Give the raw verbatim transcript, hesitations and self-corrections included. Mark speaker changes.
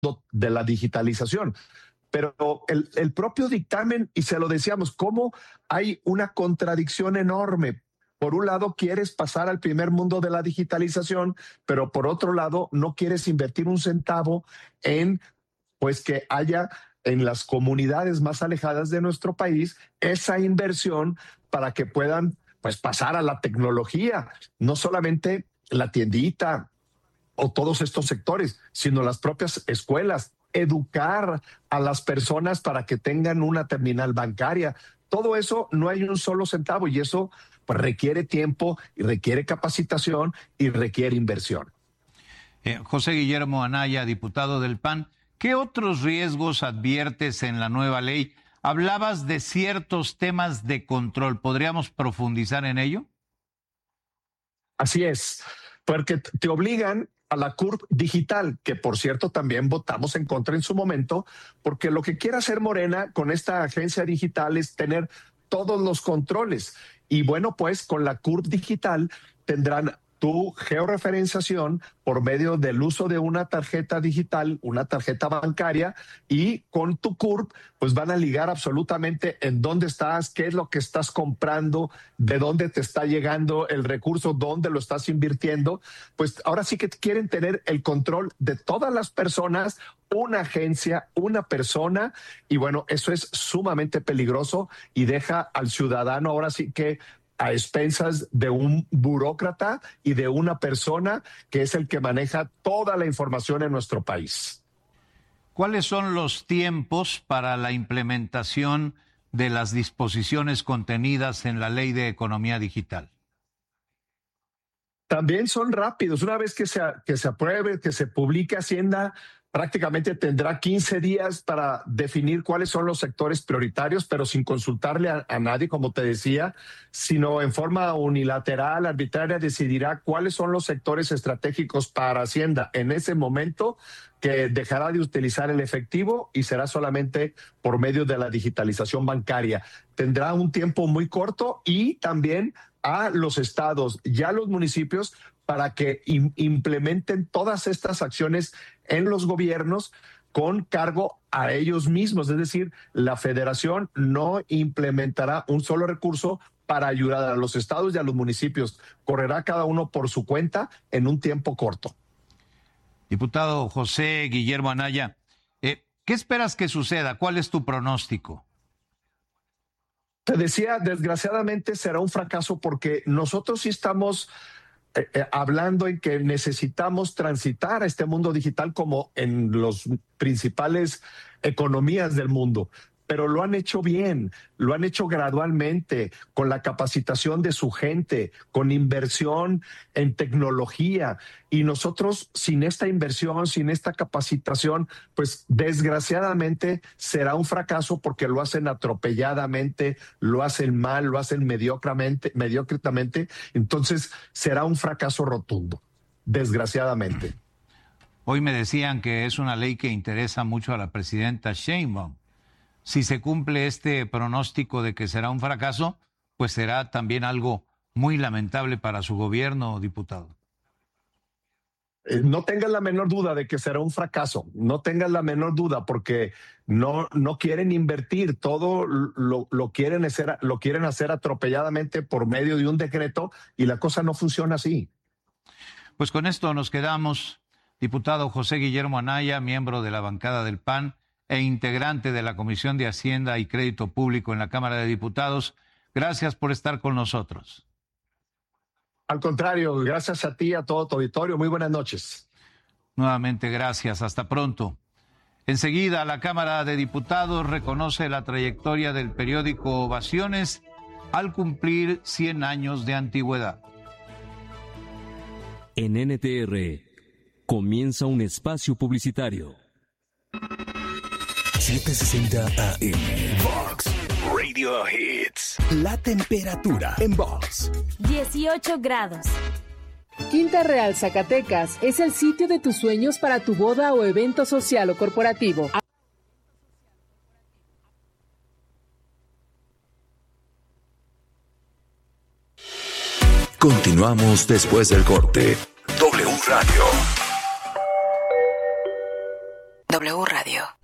Speaker 1: de la digitalización. Pero el, el propio dictamen, y se lo decíamos, cómo hay una contradicción enorme. Por un lado, quieres pasar al primer mundo de la digitalización, pero por otro lado, no quieres invertir un centavo en, pues, que haya en las comunidades más alejadas de nuestro país esa inversión para que puedan, pues, pasar a la tecnología. No solamente la tiendita o todos estos sectores, sino las propias escuelas. Educar a las personas para que tengan una terminal bancaria. Todo eso no hay un solo centavo y eso, pues, requiere tiempo y requiere capacitación y requiere inversión.
Speaker 2: Eh, José Guillermo Anaya, diputado del P A N, ¿qué otros riesgos adviertes en la nueva ley? Hablabas de ciertos temas de control. ¿Podríamos profundizar en ello?
Speaker 1: Así es, porque te obligan a la C U R P digital, que por cierto también votamos en contra en su momento, porque lo que quiere hacer Morena con esta agencia digital es tener todos los controles. Y bueno, pues con la C U R P digital tendrán tu georreferenciación por medio del uso de una tarjeta digital, una tarjeta bancaria, y con tu C U R P pues van a ligar absolutamente en dónde estás, qué es lo que estás comprando, de dónde te está llegando el recurso, dónde lo estás invirtiendo. Pues ahora sí que quieren tener el control de todas las personas, una agencia, una persona, y bueno, eso es sumamente peligroso y deja al ciudadano ahora sí que a expensas de un burócrata y de una persona que es el que maneja toda la información en nuestro país.
Speaker 2: ¿Cuáles son los tiempos para la implementación de las disposiciones contenidas en la Ley de Economía Digital?
Speaker 1: También son rápidos. Una vez que se, que se apruebe, que se publique, Hacienda prácticamente tendrá quince días para definir cuáles son los sectores prioritarios, pero sin consultarle a, a nadie, como te decía, sino en forma unilateral, arbitraria, decidirá cuáles son los sectores estratégicos para Hacienda en ese momento, que dejará de utilizar el efectivo y será solamente por medio de la digitalización bancaria. Tendrá un tiempo muy corto y también a los estados y a los municipios para que im- implementen todas estas acciones en los gobiernos con cargo a ellos mismos. Es decir, la federación no implementará un solo recurso para ayudar a los estados y a los municipios. Correrá cada uno por su cuenta en un tiempo corto.
Speaker 2: Diputado José Guillermo Anaya, eh, ¿qué esperas que suceda? ¿Cuál es tu pronóstico?
Speaker 1: Te decía, desgraciadamente será un fracaso porque nosotros sí estamos eh, eh, hablando en que necesitamos transitar a este mundo digital como en las principales economías del mundo. Pero lo han hecho bien, lo han hecho gradualmente, con la capacitación de su gente, con inversión en tecnología. Y nosotros, sin esta inversión, sin esta capacitación, pues desgraciadamente será un fracaso porque lo hacen atropelladamente, lo hacen mal, lo hacen mediocremente, mediocremente. Entonces será un fracaso rotundo, desgraciadamente.
Speaker 2: Hoy me decían que es una ley que interesa mucho a la presidenta Sheinbaum. Si se cumple este pronóstico de que será un fracaso, pues será también algo muy lamentable para su gobierno, diputado.
Speaker 1: Eh, no tengas la menor duda de que será un fracaso, no tengas la menor duda porque no, no quieren invertir, todo lo, lo, quieren hacer, lo quieren hacer atropelladamente por medio de un decreto y la cosa no funciona así.
Speaker 2: Pues con esto nos quedamos. Diputado José Guillermo Anaya, miembro de la bancada del P A N, e integrante de la Comisión de Hacienda y Crédito Público en la Cámara de Diputados, gracias por estar con nosotros.
Speaker 1: Al contrario, gracias a ti y a todo tu auditorio. Muy buenas noches.
Speaker 2: Nuevamente, gracias. Hasta pronto. Enseguida, la Cámara de Diputados reconoce la trayectoria del periódico Ovaciones al cumplir cien años de antigüedad.
Speaker 3: En N T R comienza un espacio publicitario.
Speaker 4: setecientos sesenta A M Vox Radio Hits. La temperatura en Vox.
Speaker 5: dieciocho grados.
Speaker 6: Quinta Real Zacatecas es el sitio de tus sueños para tu boda o evento social o corporativo.
Speaker 4: Continuamos después del corte. W Radio.
Speaker 7: W Radio.